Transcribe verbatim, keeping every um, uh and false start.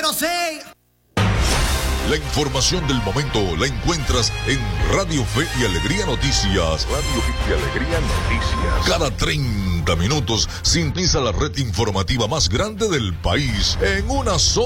cero seis. La información del momento la encuentras en Radio Fe y Alegría Noticias. Radio Fe y Alegría Noticias. Cada treinta minutos sintoniza la red informativa más grande del país en una sola